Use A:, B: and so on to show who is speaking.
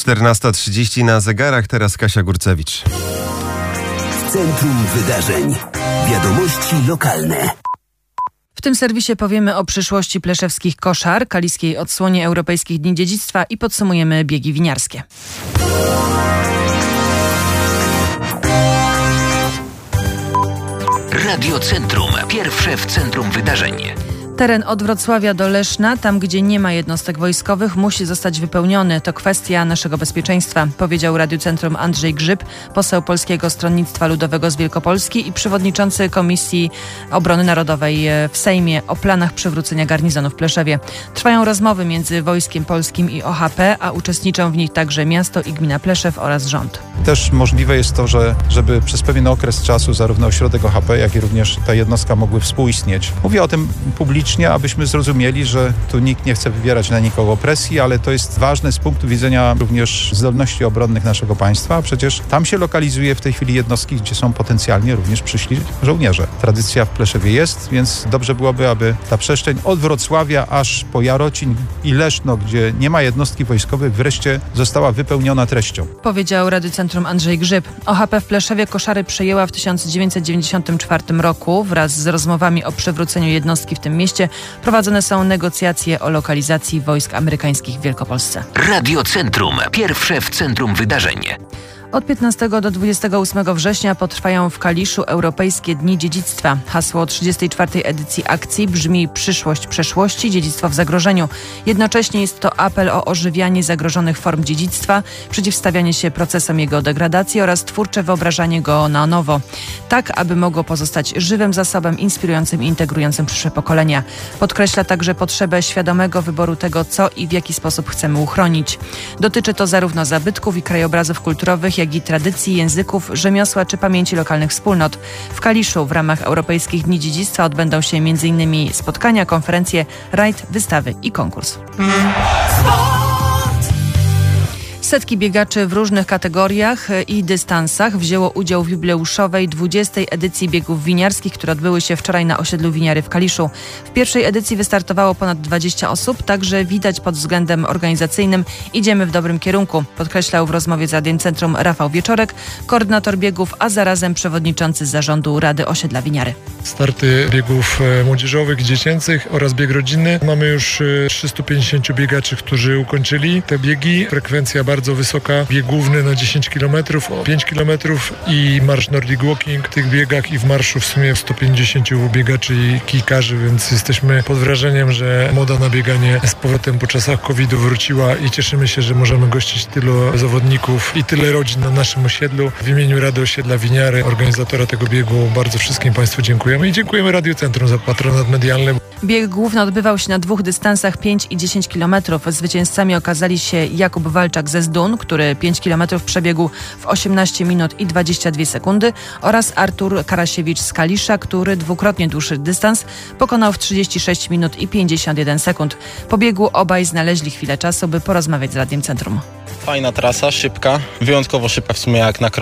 A: 14:30 na zegarach, teraz Kasia Górcewicz.
B: Centrum Wydarzeń. Wiadomości lokalne.
C: W tym serwisie powiemy o przyszłości pleszewskich koszar, kaliskiej odsłonie Europejskich Dni Dziedzictwa i podsumujemy biegi winiarskie.
B: Radio Centrum. Pierwsze w centrum wydarzeń.
C: Teren od Wrocławia do Leszna, tam gdzie nie ma jednostek wojskowych, musi zostać wypełniony. To kwestia naszego bezpieczeństwa, powiedział Radiu Centrum Andrzej Grzyb, poseł Polskiego Stronnictwa Ludowego z Wielkopolski i przewodniczący Komisji Obrony Narodowej w Sejmie o planach przywrócenia garnizonu w Pleszewie. Trwają rozmowy między Wojskiem Polskim i OHP, a uczestniczą w nich także miasto i gmina Pleszew oraz rząd.
D: Też możliwe jest to, żeby przez pewien okres czasu zarówno ośrodek OHP, jak i również ta jednostka mogły współistnieć. Mówię o tym publicznie, abyśmy zrozumieli, że tu nikt nie chce wywierać na nikogo presji, ale to jest ważne z punktu widzenia również zdolności obronnych naszego państwa, a przecież tam się lokalizuje w tej chwili jednostki, gdzie są potencjalnie również przyszli żołnierze. Tradycja w Pleszewie jest, więc dobrze byłoby, aby ta przestrzeń od Wrocławia aż po Jarocin i Leszno, gdzie nie ma jednostki wojskowych, wreszcie została wypełniona treścią.
C: Powiedział Radiu Centrum Andrzej Grzyb. OHP w Pleszewie koszary przejęła w 1994 roku. Wraz z rozmowami o przywróceniu jednostki w tym mieście prowadzone są negocjacje o lokalizacji wojsk amerykańskich w Wielkopolsce.
B: Radio Centrum. Pierwsze w centrum wydarzeń.
C: Od 15 do 28 września potrwają w Kaliszu Europejskie Dni Dziedzictwa. Hasło 34. edycji akcji brzmi „Przyszłość przeszłości, dziedzictwo w zagrożeniu”. Jednocześnie jest to apel o ożywianie zagrożonych form dziedzictwa, przeciwstawianie się procesom jego degradacji oraz twórcze wyobrażanie go na nowo. Tak, aby mogło pozostać żywym zasobem, inspirującym i integrującym przyszłe pokolenia. Podkreśla także potrzebę świadomego wyboru tego, co i w jaki sposób chcemy uchronić. Dotyczy to zarówno zabytków i krajobrazów kulturowych, jak i tradycji, języków, rzemiosła czy pamięci lokalnych wspólnot. W Kaliszu w ramach Europejskich Dni Dziedzictwa odbędą się m.in. spotkania, konferencje, rajd, wystawy i konkurs. Setki biegaczy w różnych kategoriach i dystansach wzięło udział w jubileuszowej 20. edycji biegów winiarskich, które odbyły się wczoraj na osiedlu Winiary w Kaliszu. W pierwszej edycji wystartowało ponad 20 osób, także widać pod względem organizacyjnym idziemy w dobrym kierunku, podkreślał w rozmowie z Radiem Centrum Rafał Wieczorek, koordynator biegów, a zarazem przewodniczący zarządu Rady Osiedla Winiary.
E: Starty biegów młodzieżowych, dziecięcych oraz bieg rodzinny. Mamy już 350 biegaczy, którzy ukończyli te biegi. Frekwencja bardzo wysoka. Bieg główny na 10 km, 5 km i marsz Nordic Walking. W tych biegach i w marszu w sumie 150 biegaczy i kijkarzy, więc jesteśmy pod wrażeniem, że moda na bieganie z powrotem po czasach COVID-u wróciła i cieszymy się, że możemy gościć tylu zawodników i tyle rodzin na naszym osiedlu. W imieniu Rady Osiedla Winiary, organizatora tego biegu, bardzo wszystkim Państwu dziękujemy i dziękujemy Radiu Centrum za patronat medialny.
C: Bieg główny odbywał się na 2 dystansach 5 i 10 km. Zwycięzcami okazali się Jakub Walczak ze Zdun, który 5 km przebiegł w 18 minut i 22 sekundy oraz Artur Karasiewicz z Kalisza, który dwukrotnie dłuższy dystans pokonał w 36 minut i 51 sekund. Po biegu obaj znaleźli chwilę czasu, by porozmawiać z Radiem Centrum.
F: Fajna trasa, szybka, wyjątkowo szybka w sumie jak na